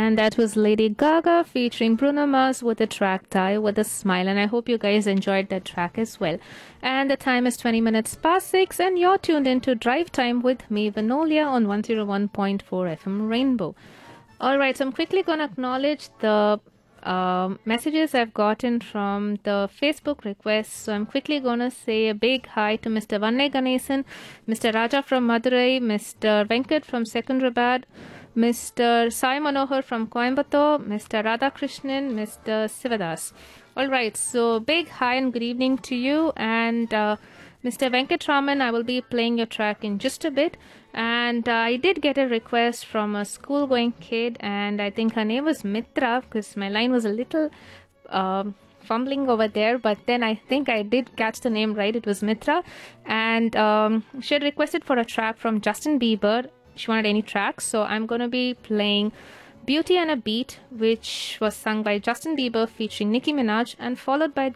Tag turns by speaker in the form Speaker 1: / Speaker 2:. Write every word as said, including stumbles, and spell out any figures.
Speaker 1: And that was Lady Gaga featuring Bruno Mars with the track Die With a Smile. And I hope you guys enjoyed that track as well. And the time is twenty minutes past six, and you're tuned into Drive Time with me, Vanolia, on one oh one point four F M Rainbow. All right, so I'm quickly going to acknowledge the um, messages I've gotten from the Facebook requests. So I'm quickly going to say a big hi to Mister Vanne Ganesan, Mister Raja from Madurai, Mister Venkat from Secunderabad, Mister Sai Manohar from Coimbatore, Mister Radhakrishnan, Mister Sivadas. All right, so big hi and good evening to you. And uh, Mister Venkatraman, I will be playing your track in just a bit. And uh, I did get a request from a school-going kid, and I think her name was Mitra, because my line was a little um, fumbling over there, but then I think I did catch the name right. It was Mitra, and um, she had requested for a track from Justin Bieber. She wanted any tracks, so I'm going to be playing Beauty and a Beat, which was sung by Justin Bieber featuring Nicki Minaj, and followed by